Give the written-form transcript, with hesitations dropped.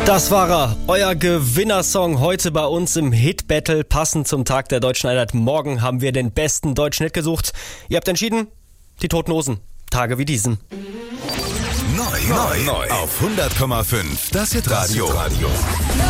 Das war er, euer Gewinnersong heute bei uns im Hit Battle, passend zum Tag der Deutschen Einheit. Morgen haben wir den besten deutschen Hit gesucht. Ihr habt entschieden, die Toten Hosen. Tage wie diesen. Neu auf 100,5. Das Hitradio.